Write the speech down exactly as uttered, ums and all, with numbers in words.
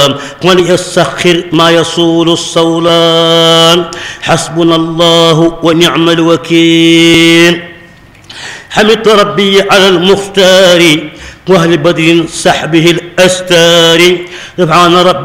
وليسخر ما يصول الصولان. حسبنا الله ونعم الوكيل. حمدت ربي على المختار واهل بدر سحبه الاستار. سبحان ربي